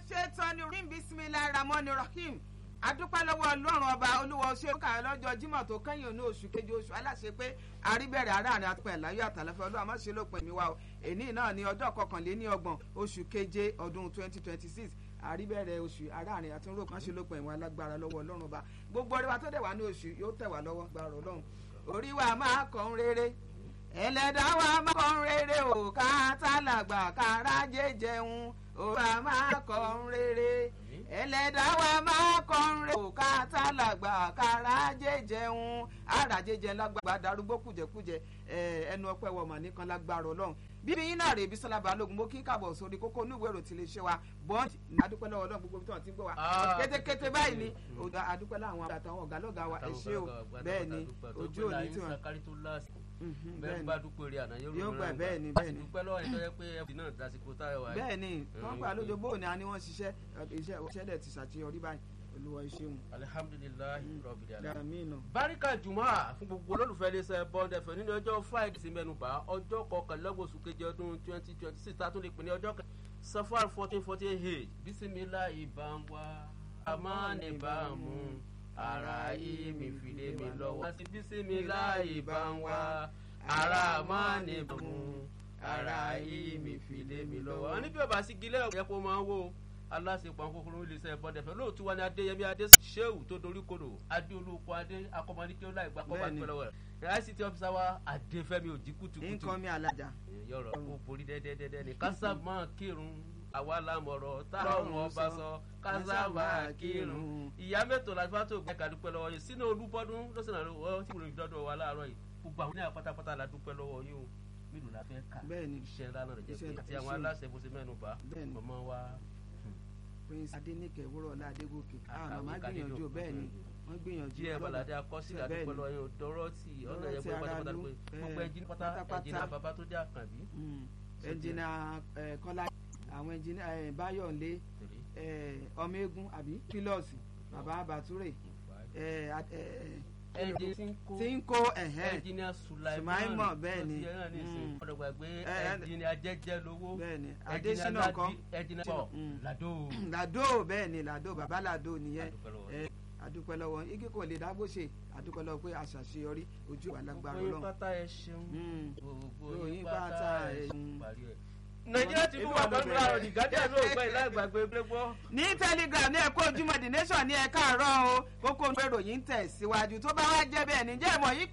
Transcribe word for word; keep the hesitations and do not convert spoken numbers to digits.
ṣe tán ní orí bismillahir rahmanir rahim adúpẹ́ lọ́wọ́ ọlọ́run ọba olúwa ṣe ká lọ́jọ́ jímọ̀ tó kẹ́yìn ní oṣù kejì oṣù aláṣẹ pé àríbẹ̀rẹ̀ aráàrin àtúpẹ̀ láyọ̀ àtàlẹ́fẹ́ ọlọ́run má ṣe lópin mi wá o èní náà ní ọjọ́ kọkànléní ọgbọ̀n oṣù keje ọdún twenty twenty six àríbẹ̀rẹ̀ oṣù aráàrin àtúnrò má ṣe lópin ìwọ̀n alágbára lọ́wọ́ ọlọ́run ọba gbogbo orí wa tó dẹ̀ wá ní oṣù yóò tẹ̀ wá lọ́wọ́ gbàrọ̀ ọlọ́run orí wa máa kàn rere ẹlẹ́dàá wa máa kàn rere o ká tálàgbà kára jẹjẹun orí wa máa kàn rere ẹlẹ́dàá wa máa kọrin o ká tálàgbà kára jẹjẹun ara jẹjẹ lágbàgbà darúgbó kùjẹkùjẹ ẹnu ọpẹ́ wọmọ nìkan lágbára Ọlọ́run bíbí yín náà rè Bísọ́lá Balógun mo kí káàbọ̀ sórí kókó oníwèé èrò tí lè ṣe wa bọ́ǹd adúpẹ́ lọ́wọ́ Ọlọ́run gbogbo tí wọ́n ti ń gbọ́ wa kétékété báyìí ni adúpẹ́ láwọn àtàwọn ọ̀gá lọ́gá wa ẹ ṣé o bẹ́ẹ̀ ni ojú òní tí wọ́n bẹ́ẹ̀ bá dúpẹ́ rí àná yóò gbà bẹ́ẹ̀ ni bẹ́ẹ̀ ni dúpẹ́ lọ́wọ́ ẹni tó yẹ pé ẹbí náà dásìkò táyọ̀ wáyé. bẹ́ẹ̀ ni wọ́n gbà lójó bóun ni a ní wọ́n ṣiṣẹ́ iṣẹ́ iṣẹ́ dẹ̀ ti ṣàṣeyọrí báyìí olúwa iṣẹ́ wọn. alihamudulilayi rọbìlì alayi. dàmínà. barika juma fún gbogbo olólùfẹ́ iléeṣẹ́ bond fm nínú ọjọ́ friday sí mẹ́nubà ọjọ́ kọkànlélọ́gbọ̀n oṣù kejì ọdún twenty twenty six tààtún lè pè ní ọjọ́ safar fourteen forty eight bisimilá ìbámu amánibàmù ara yìí mi fìdé mi lọ́wọ́. àti bisimilá ìbámu ara amánibàmù ara yìí mi fìdé mi lọ́wọ́. wọ́n ní bí ọba sí gilẹ̀ ọ̀yẹ́ kó máa ń wò aláṣepọ̀ àkókòrò iléeṣẹ́ bọ́dẹ̀fẹ́ lóòtú wa ní adéyẹmí adé ṣéwù tó dorí kodò adé olóko adé akọmọdé kí ó láì gba kọ́ba pẹ́ lọ́wọ́ rẹ̀ ict officer wa adéfẹ́mi òjì kùtùkùtù. nǹkan mi alájà. yọrọ ó borí dẹ́dẹ́dẹ́dẹ́ ni kásá máa kírun àwa lámọ̀rọ̀ táwọn ọba sọ kásá máa kírun. ìyá mẹ́tò làbá tó gbẹ kàdúpẹ́ lọ́wọ́ yìí sínú olúbọ́dún lọ́sìnà lọ́wọ́ tí mo lè dọ́dọ̀ wa láàárọ̀ yìí gbogbo àwọn oníyà pátápátá la dúpẹ́ lọ́wọ́ yìí o mílùú la fẹ́ kà iṣẹ́ ńlá náà rẹ̀ jẹ́ pé àti àwọn aláṣẹ bó ṣe mẹ́nu bá ọmọ wa prince adenike wúrọ̀lá adégòkè àwọn máa gbìyànjú bẹ́ẹ̀ ni wọ́n gbìyànjú. díẹ̀ balade akọsílẹ̀ àdúpẹ́lọ́ yẹn ò dọ́rọ́ tì ọ̀nà yẹn pé pátápátá pé gbogbo ẹnjìnì pátá ẹnjìnì bàbá tó dé àkànbí. ẹnjìnì kọ́lá àwọn ẹnjìnì báyọ̀lé ọmọ eégún àbí pílọ̀sì bàbá bàtúrè tinko ẹnjìnìà Sulaiman bẹ́ẹ̀ ni ọ̀dọ̀gbàgbé ẹnjìnìà jẹ́jẹ́ lówó bẹ́ẹ̀ni adésínà kan ẹnjìnìà pọ̀ làdó làdó bẹ́ẹ̀ ni làdó bàbá làdó nìyẹn adúpẹ́ lọ́wọ́ igi kò lè dágbó ṣe adúpẹ́ lọ́wọ́ pé àṣàṣeyọrí ojú wa lágbára Ọlọ́run. gbogbo yín pátá ẹ ṣeun gbogbo yín pátá ẹ ṣeun. nàìjíríà ti fún wa pẹ̀lú àrùn ìgádìá ló gbọ́ ìlà ìgbàgbé gbẹ́gbọ́. ní telegram ní ẹ̀kọ́ ojúmọ́ the nation ní ẹ̀ka àárọ̀ o kókó ìròyìn ń tẹ̀ síwájú tó bá wá jẹ́ bẹ́ẹ̀ níjẹ́ ìmọ̀ yìí